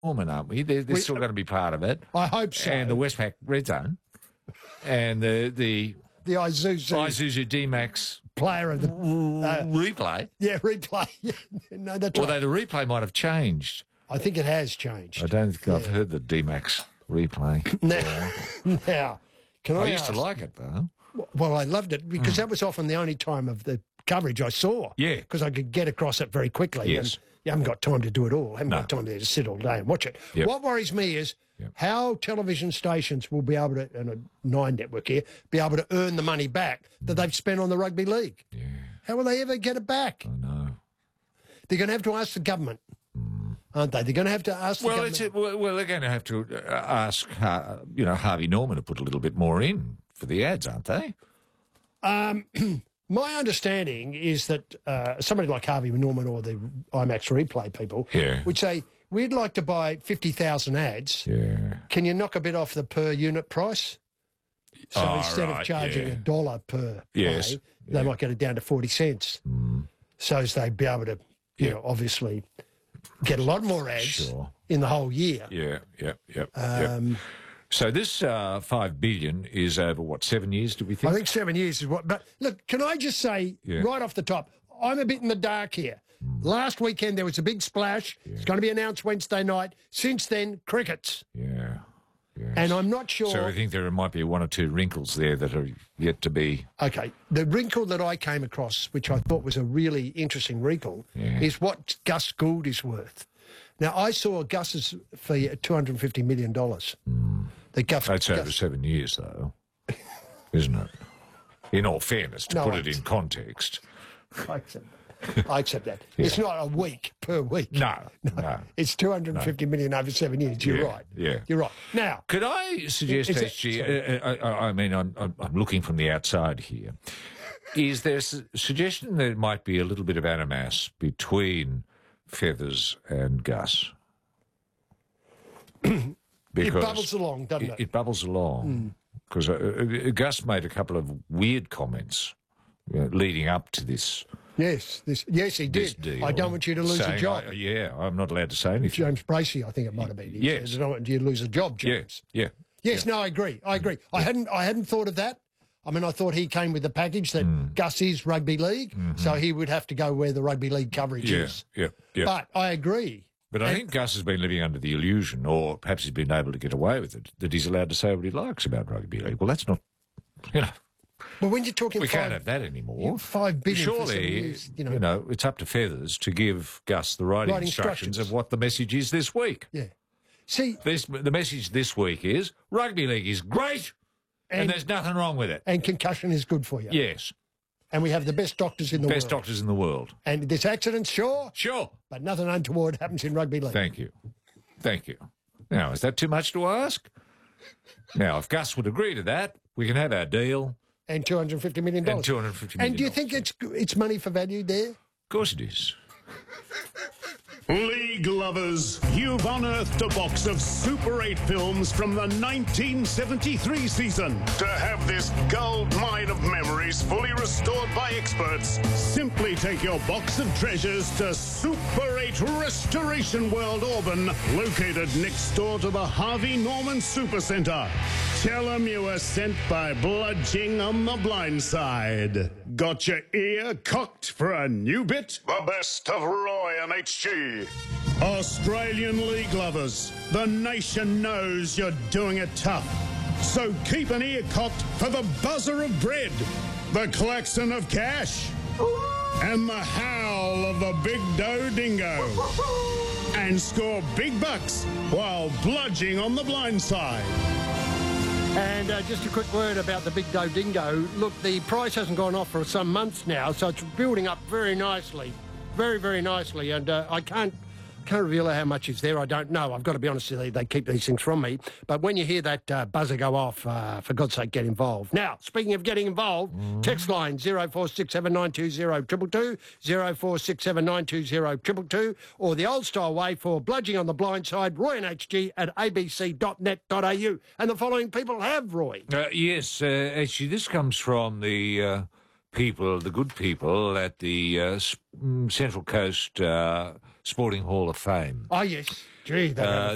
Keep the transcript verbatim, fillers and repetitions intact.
Norman, aren't we? They're, they're We- still going to be part of it. I hope so. And the Westpac Red Zone. And the the the Isuzu Isuzu D-Max player of the uh, replay. yeah replay. no, that's Although right. the replay might have changed. I think it has changed. I don't think I've heard the D-Max replay. Now, now, can I, I used ask, to like it, though. Well, I loved it because that was often the only time of the coverage I saw. Yeah. Because I could get across it very quickly. Yes. And you haven't got time to do it all. haven't No. got time to sit all day and watch it. Yep. What worries me is Yep. how television stations will be able to, and a Nine network here, be able to earn the money back that they've spent on the rugby league. Yeah, How will they ever get it back? I know. They're going to have to ask the government, aren't they? They're going to have to ask the Well, government. it's, well, well, they're going to have to uh, ask, uh, you know, Harvey Norman to put a little bit more in for the ads, aren't they? My understanding is that uh, somebody like Harvey Norman or the IMAX replay people Yeah. would say, we'd like to buy fifty thousand ads. Yeah. Can you knock a bit off the per unit price? So Oh, instead right, of charging yeah. a dollar per Yes, play, they might get it down to forty cents. So as they'd be able to, you Yeah. know, obviously get a lot more ads Sure. in the whole year. Yeah, yeah, yeah. Um, yeah. So this uh, five billion is over what, seven years? Do we think? I think seven years is what. But look, can I just say Yeah. right off the top, I'm a bit in the dark here. Last weekend there was a big splash. It's going to be announced Wednesday night. Since then, crickets, Yeah. Yes. and I'm not sure. So I think there might be one or two wrinkles there that are yet to be. Okay, the wrinkle that I came across, which I thought was a really interesting wrinkle, Yeah. is what Gus Gould is worth. Now, I saw Gus's fee at two hundred fifty million dollars. The Gus, That's over Gus, seven years, though, isn't it? In all fairness, to No, put it it's- in context. I accept that. I accept that. It's not a week per week. No, no. It's two hundred fifty million over seven years. You're Yeah, right. yeah. You're right. Now, Could I suggest, Is it- H G, uh, uh, I, I mean, I'm, I'm I'm looking from the outside here. Is there a su- suggestion there might be a little bit of animus between Feathers and Gus? it Because bubbles along, doesn't it, it? it bubbles along. Because uh, uh, Gus made a couple of weird comments uh, leading up to this. Yes, this, yes, he this did. deal, I don't want you to lose a saying, job. I- yeah, I'm not allowed to say anything. James Bracey, I think it might have been. He Yes. said, I don't want you to lose a job, James. Yeah, yeah. Yes, no, I agree. I agree. I hadn't I hadn't thought of that. I mean, I thought he came with the package that Mm. Gus is rugby league, so he would have to go where the rugby league coverage Mm-hmm. Yeah, is. yeah, yeah. But I agree. But I think Gus has been living under the illusion, or perhaps he's been able to get away with it, that he's allowed to say what he likes about rugby league. Well, that's not, you know, But when you're talking we five, can't have that anymore. five billion for seven Surely, years, you you know, know, it's up to Feathers to give Gus the right, Right instructions, instructions. of what the message is this week. yeah. See, This, the message this week is rugby league is great, and, And- there's nothing wrong with it. and concussion is good for you. Yes, And we have the best doctors in the best world. doctors in the world. And this accident, sure, Sure. but nothing untoward happens in rugby league. Thank you. Thank you. Now, is that too much to ask? Now, if Gus would agree to that, we can have our deal. And two hundred fifty million dollars. And two hundred fifty million And do you think it's it's money for value there? Of course it is. League lovers, you've unearthed a box of Super eight films from the nineteen seventy-three season. To have this gold mine of memories fully restored by experts, simply take your box of treasures to Super eight Restoration World Auburn, located next door to the Harvey Norman Supercentre. Tell them you were sent by Bludging on the Blind Side. Got your ear cocked for a new bit? The best of Roy and H G. Australian League lovers, the nation knows you're doing it tough. So keep an ear cocked for the buzzer of bread, the klaxon of cash, and the howl of the big dough dingo. And score big bucks while bludging on the blind side. And uh, just a quick word about the Big Dough Dingo. Look, the price hasn't gone off for some months now, so it's building up very nicely. Very, very nicely. And uh, I can't can't reveal how much is there. I don't know. I've got to be honest with you. They keep these things from me. But when you hear that uh, buzzer go off, uh, for God's sake, get involved. Now, speaking of getting involved, mm. text line zero four six seven nine two zero two two two, zero four six seven nine two zero two two two, or the old-style way for Bludging on the Blind Side, Roy and H G at a b c dot net dot a u. And the following people have, Roy. Uh, yes, uh, actually, this comes from the uh, people, the good people at the uh, S- Central Coast uh, Sporting Hall of Fame. Oh, yes. Gee, they Uh,